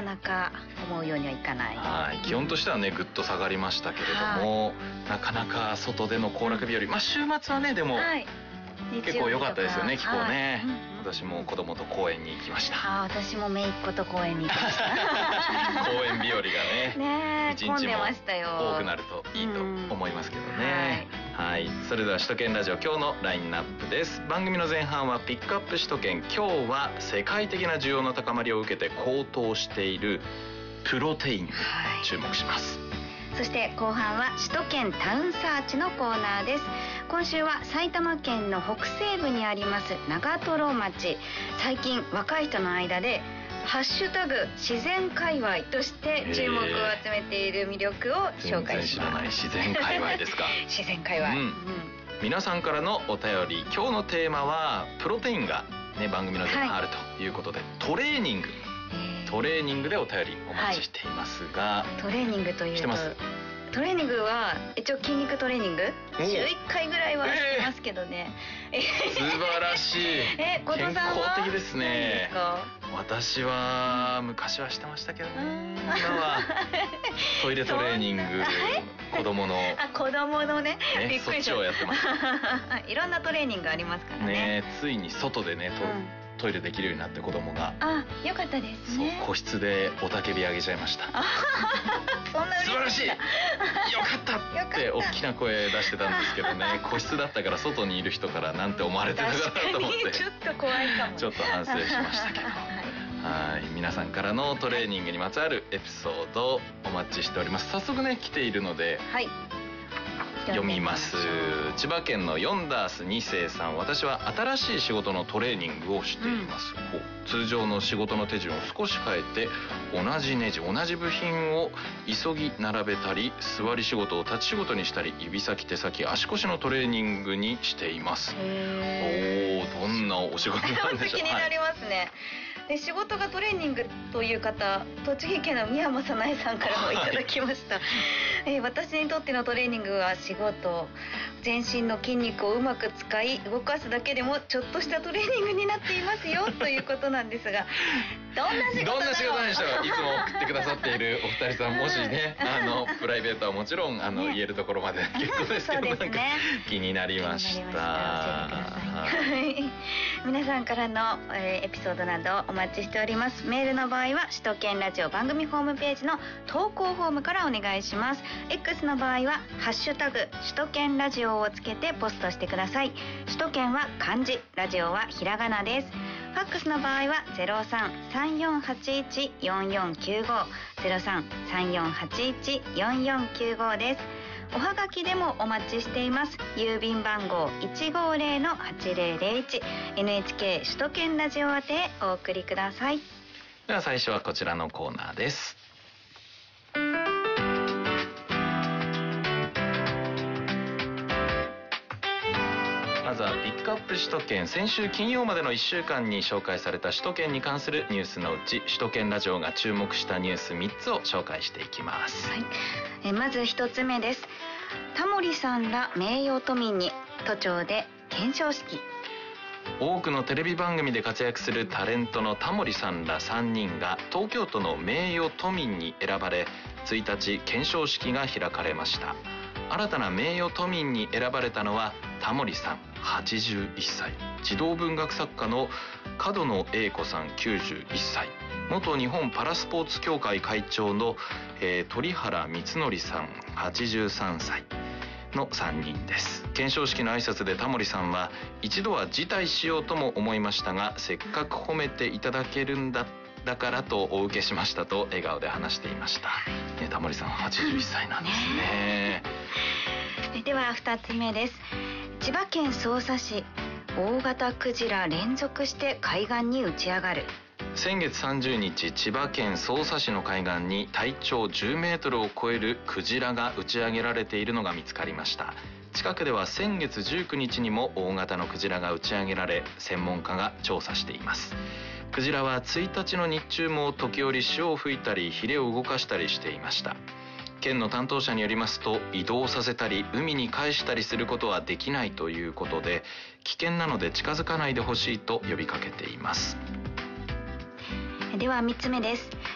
なか思うようにはいかない。 はい、気温としてはねぐっと下がりましたけれども、なかなか外での行楽日和、週末はねでも、結構良かったですよね、気候ね。私も子供と公園に行きました。 私も姪っ子と公園に行きました公園日和がね一日も多くなるといいと思いますけどね。はい、それでは首都圏ラジオ今日のラインナップです。番組の前半はピックアップ首都圏。今日は世界的な需要の高まりを受けて高騰しているプロテインに注目します。 そして後半は首都圏タウンサーチのコーナーです。今週は埼玉県の北西部にあります長瀞町。最近若い人の間でハッシュタグ自然界隈として注目を集めている魅力を紹介します。 全然知らない自然界隈ですか。 自然界隈、 皆さんからのお便り、今日のテーマはプロテインが、番組の前半あるということで、トレーニングでお便りお待ちしていますが、 トレーニングというとしてます？ トレーニングは一応筋肉トレーニング週1回ぐらいはしてますけどね。 素晴らしい。健康的ですね。私は昔はしてましたけどね。今はトイレトレーニング、子供のね、そっちをやってます。 いろんなトレーニングありますからね。 ついに外でねトイレできるようになって子供が。 よかったですね。 そう、個室で雄たけび上げちゃいました。 そんな素晴らしい、よかったって大きな声出してたんですけどね、個室だったから外にいる人からなんて思われてたかなと思ってちょっと怖いかも。 ちょっと反省しましたけどはい、皆さんからのトレーニングにまつわるエピソードお待ちしております。早速ね来ているので、読みます。千葉県のヨンダース2世さん。私は新しい仕事のトレーニングをしています。通常の仕事の手順を少し変えて同じネジ同じ部品を急ぎ並べたり、座り仕事を立ち仕事にしたり、指先手先足腰のトレーニングにしています。どんなお仕事なんでしょう。 気になりますね。で仕事がトレーニングという方、栃木県の宮山早苗さんからもいただきました。私にとってのトレーニングは仕事、全身の筋肉をうまく使い動かすだけでもちょっとしたトレーニングになっていますよということなんですが、どんな仕事でしょう。いつも送ってくださっているお二人さん、もしねプライベートはもちろん言えるところまで結構ですけど、なんか気になりました。 皆さんからの、エピソードなどお待ちしております。メールの場合は首都圏ラジオ番組ホームページの投稿フォームからお願いします。 X の場合はハッシュタグ首都圏ラジオをつけてポストしてください。首都圏は漢字、ラジオはひらがなです。ファックスの場合は 03-3481-4495 03-3481-4495 です。おはがきでもお待ちしています。郵便番号 150-8001 NHK 首都圏ラジオ宛てへお送りください。 では最初はこちらのコーナーです。まずはピックアップ首都圏。先週金曜までの1週間に紹介された首都圏に関するニュースのうち、首都圏ラジオが注目したニュース3つを紹介していきます。 まず1つ目です。タモリさんら名誉都民に都庁で顕彰式。 多くのテレビ番組で活躍するタレントのタモリさんら3人が東京都の名誉都民に選ばれ、1日顕彰式が開かれました。新たな名誉都民に選ばれたのはタモリさん81歳、児童文学作家の角野栄子さん91歳、元日本パラスポーツ協会会長の、鳥原光則さん83歳の3人です。顕彰式の挨拶でタモリさんは、一度は辞退しようとも思いましたが、せっかく褒めていただけるんだからとお受けしましたと笑顔で話していました。タモリさん81歳なんですね。 では2つ目です。千葉県匝瑳市、大型クジラ連続して海岸に打ち上がる。 先月30日、千葉県匝瑳市の海岸に体長10メートルを超えるクジラが打ち上げられているのが見つかりました。近くでは先月19日にも大型のクジラが打ち上げられ、専門家が調査しています。クジラは1日の日中も時折潮を吹いたりヒレを動かしたりしていました。県の担当者によりますと、移動させたり海に返したりすることはできないということで、危険なので近づかないでほしいと呼びかけています。 では3つ目です。